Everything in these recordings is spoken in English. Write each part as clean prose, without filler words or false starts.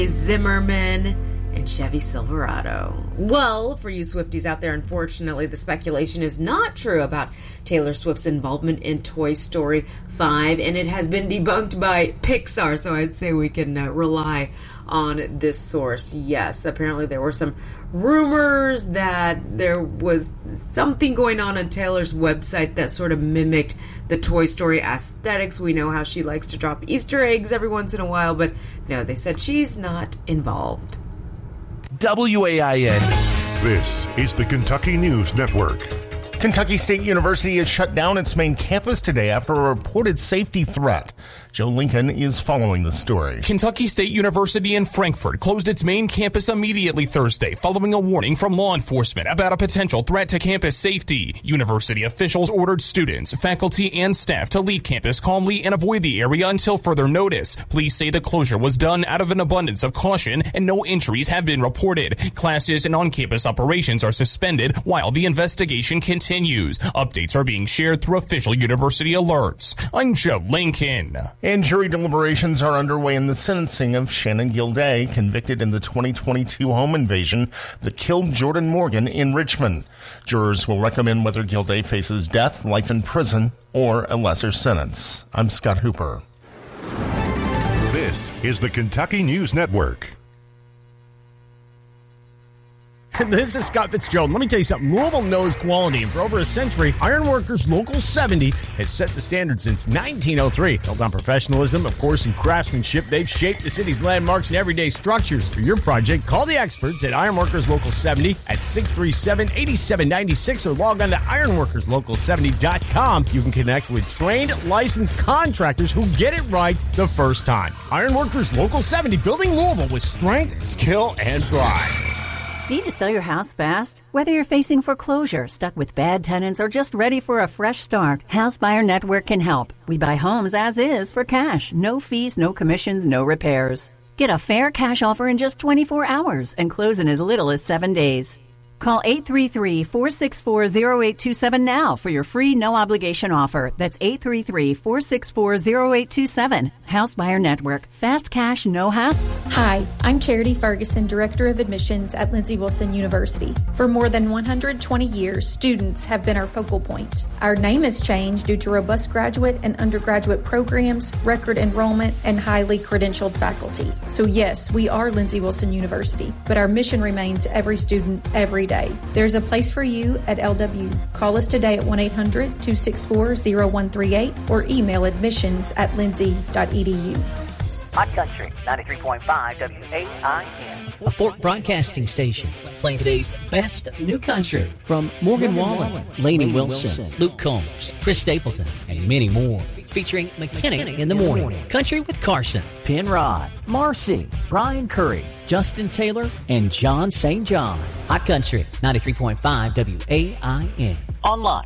Zimmerman and Chevy Silverado. Well, for you Swifties out there, unfortunately, the speculation is not true about Taylor Swift's involvement in Toy Story 5, and it has been debunked by Pixar, so I'd say we can rely on this source. Yes, apparently there were some rumors that there was something going on Taylor's website that sort of mimicked the Toy Story aesthetics. We know how she likes to drop Easter eggs every once in a while, but no, they said she's not involved. WAIN. This is the Kentucky News Network. Kentucky State University has shut down its main campus today after a reported safety threat. Joe Lincoln is following the story. Kentucky State University in Frankfort closed its main campus immediately Thursday following a warning from law enforcement about a potential threat to campus safety. University officials ordered students, faculty, and staff to leave campus calmly and avoid the area until further notice. Police say the closure was done out of an abundance of caution and no injuries have been reported. Classes and on-campus operations are suspended while the investigation continues. Updates are being shared through official university alerts. I'm Joe Lincoln. And jury deliberations are underway in the sentencing of Shannon Gilday, convicted in the 2022 home invasion that killed Jordan Morgan in Richmond. Jurors will recommend whether Gilday faces death, life in prison, or a lesser sentence. I'm Scott Hooper. This is the Kentucky News Network. This is Scott Fitzgerald. Let me tell you something. Louisville knows quality, and for over a century, Ironworkers Local 70 has set the standard since 1903. Built on professionalism, of course, and craftsmanship, they've shaped the city's landmarks and everyday structures. For your project, call the experts at Ironworkers Local 70 at 637-8796 or log on to ironworkerslocal70.com. You can connect with trained, licensed contractors who get it right the first time. Ironworkers Local 70, building Louisville with strength, skill, and pride. Need to sell your house fast? Whether you're facing foreclosure, stuck with bad tenants, or just ready for a fresh start, House Buyer Network can help. We buy homes as is for cash. No fees, no commissions, no repairs. Get a fair cash offer in just 24 hours and close in as little as 7 days. Call 833-464-0827 now for your free no-obligation offer. That's 833-464-0827. House Buyer Network. Fast cash, no hassle. Hi, I'm Charity Ferguson, Director of Admissions at Lindsey Wilson University. For more than 120 years, students have been our focal point. Our name has changed due to robust graduate and undergraduate programs, record enrollment, and highly credentialed faculty. So yes, we are Lindsey Wilson University, but our mission remains every student, every day. There's a place for you at LW. Call us today at 1-800-264-0138 or email admissions@lindsey.edu. Hot Country 93.5 WAIN. A Fork Broadcasting Station, playing today's best new country from Morgan Wallen, Lainey Wilson, Luke Combs, Chris Stapleton, and many more. Featuring McKinnon in the Morning, Country with Carson, Penrod, Marcy, Brian Curry, Justin Taylor, and John St. John. Hot Country 93.5 WAIN. Online,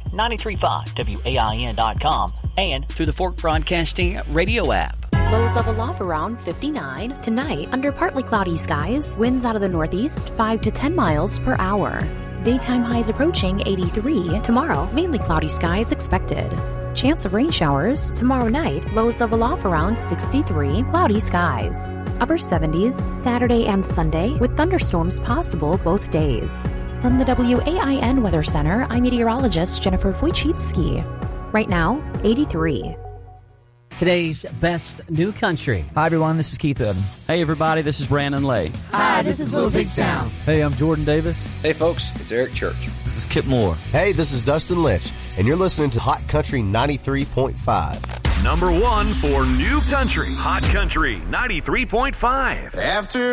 935wain.com and through the Fork Broadcasting radio app. Lows of a low around 59. Tonight, under partly cloudy skies, winds out of the northeast 5 to 10 miles per hour. Daytime highs approaching 83. Tomorrow, mainly cloudy skies expected. Chance of rain showers. Tomorrow night, lows of a low around 63. Cloudy skies. Upper 70s Saturday and Sunday with thunderstorms possible both days. From the WAIN Weather Center, I'm meteorologist Jennifer Wojcicki. Right now, 83. Today's best new country. Hi, everyone. This is Keith Urban. Hey, everybody. This is Brandon Lay. Hi, this is Little Big Town. Hey, I'm Jordan Davis. Hey, folks. It's Eric Church. This is Kip Moore. Hey, this is Dustin Lynch, and you're listening to Hot Country 93.5. Number one for new country. Hot Country 93.5. After